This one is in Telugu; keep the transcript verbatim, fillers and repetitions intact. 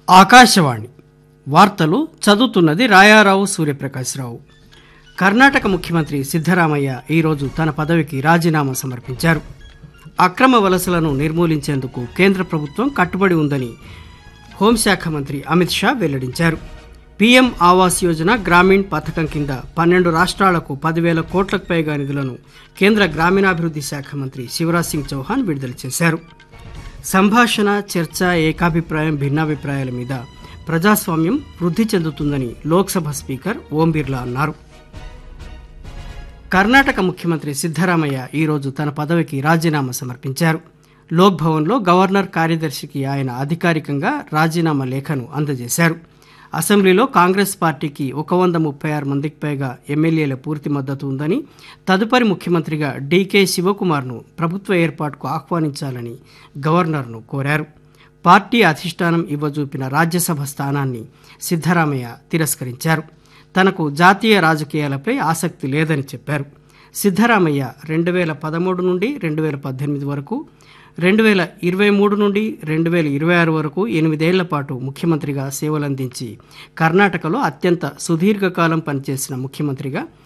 ఆకాశవాణి వార్తలు చదువుతున్నది రాయారావు సూర్యప్రకాశ్రావు. కర్ణాటక ముఖ్యమంత్రి సిద్ధరామయ్య ఈరోజు తన పదవికి రాజీనామా సమర్పించారు. అక్రమ వలసలను నిర్మూలించేందుకు కేంద్ర ప్రభుత్వం కట్టుబడి ఉందని హోంశాఖ మంత్రి అమిత్ షా వెల్లడించారు. పీఎం ఆవాస్ యోజన గ్రామీణ్ పథకం కింద పన్నెండు రాష్ట్రాలకు పదివేల కోట్లకు పైగా నిధులను కేంద్ర గ్రామీణాభివృద్ధి శాఖ మంత్రి శివరాజ్ సింగ్ చౌహాన్ విడుదల చేశారు. సంభాషణ, చర్చ, ఏకాభిప్రాయం, భిన్నాభిప్రాయాల మీద ప్రజాస్వామ్యం వృద్ధి చెందుతుందని లోక్సభ స్పీకర్ ఓం బిర్లా అన్నారు. కర్ణాటక ముఖ్యమంత్రి సిద్ధరామయ్య ఈరోజు తన పదవికి రాజీనామా సమర్పించారు. లోక్ భవన్లో గవర్నర్ కార్యదర్శికి ఆయన అధికారికంగా రాజీనామా లేఖను అందజేశారు. అసెంబ్లీలో కాంగ్రెస్ పార్టీకి ఒక వంద ముప్పై ఆరు మందికి పైగా ఎమ్మెల్యేల పూర్తి మద్దతు ఉందని, తదుపరి ముఖ్యమంత్రిగా డీకే శివకుమార్ను ప్రభుత్వ ఏర్పాటుకు ఆహ్వానించాలని గవర్నర్ను కోరారు. పార్టీ అధిష్టానం ఇవ్వజూపిన రాజ్యసభ స్థానాన్ని సిద్ధరామయ్య తిరస్కరించారు. తనకు జాతీయ రాజకీయాలపై ఆసక్తి లేదని చెప్పారు. సిద్ధరామయ్య రెండు వేల పదమూడు నుండి రెండు వేల పద్దెనిమిది వరకు, రెండు వేల ఇరవై మూడు నుండి రెండు వేల ఇరవై ఆరు వరకు ఎనిమిదేళ్ల పాటు ముఖ్యమంత్రిగా సేవలందించి కర్ణాటకలో అత్యంత సుదీర్ఘకాలం పనిచేసిన ముఖ్యమంత్రిగా